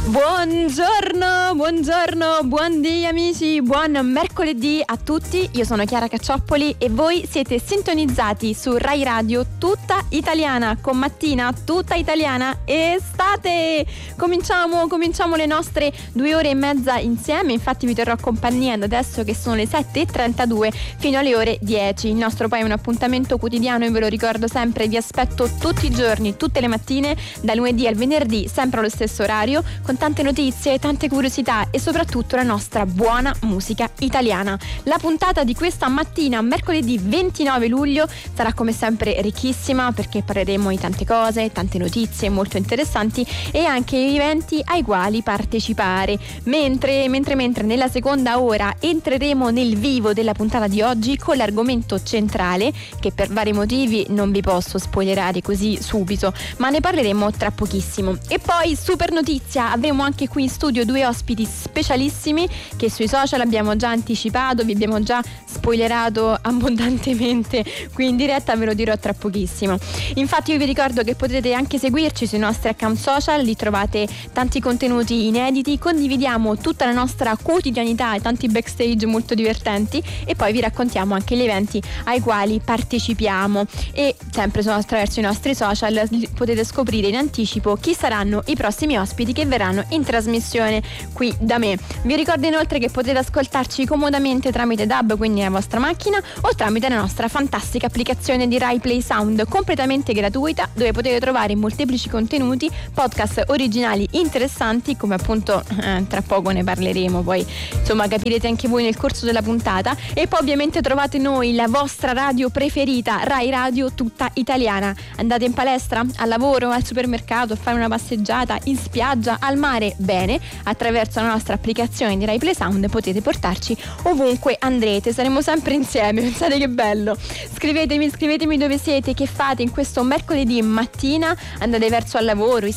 Buongiorno, buondì amici, buon mercoledì a tutti. Io sono Chiara Caccioppoli e voi siete sintonizzati su Rai Radio tutta italiana, con mattina tutta italiana, estate. Cominciamo le nostre 2 ore e mezza insieme. Infatti vi terrò compagnia da adesso che sono le 7:32 fino alle ore 10. Il nostro poi è un appuntamento quotidiano e ve lo ricordo sempre, vi aspetto tutti i giorni, tutte le mattine, da lunedì al venerdì, sempre allo stesso orario, con tante notizie, tante curiosità e soprattutto la nostra buona musica italiana. La puntata di questa mattina, mercoledì 29 luglio, sarà come sempre ricchissima perché parleremo di tante cose, tante notizie molto interessanti e anche eventi ai quali partecipare. Mentre nella seconda ora entreremo nel vivo della puntata di oggi con l'argomento centrale, che per vari motivi non vi posso spoilerare così subito, ma ne parleremo tra pochissimo. E poi super notizia, avremo anche qui in studio 2 ospiti specialissimi che sui social abbiamo già anticipato, vi abbiamo già spoilerato abbondantemente, qui in diretta ve lo dirò tra pochissimo. Infatti io vi ricordo che potete anche seguirci sui nostri account social, lì trovate tanti contenuti inediti, condividiamo tutta la nostra quotidianità e tanti backstage molto divertenti e poi vi raccontiamo anche gli eventi ai quali partecipiamo e sempre attraverso i nostri social potete scoprire in anticipo chi saranno i prossimi ospiti che verranno in trasmissione qui da me. Vi ricordo inoltre che potete ascoltarci comodamente tramite DAB, quindi nella vostra macchina, o tramite la nostra fantastica applicazione di Rai Play Sound completamente gratuita, dove potete trovare molteplici contenuti, podcast originali interessanti, come appunto tra poco ne parleremo, poi insomma capirete anche voi nel corso della puntata. E poi ovviamente trovate noi, la vostra radio preferita, Rai Radio tutta italiana. Andate in palestra, al lavoro, al supermercato, a fare una passeggiata, in spiaggia, al mare, bene, attraverso la nostra applicazione di Rai Play Sound potete portarci ovunque andrete, saremo sempre insieme, pensate che bello. Scrivetemi dove siete, che fate in questo mercoledì mattina, andate verso al lavoro,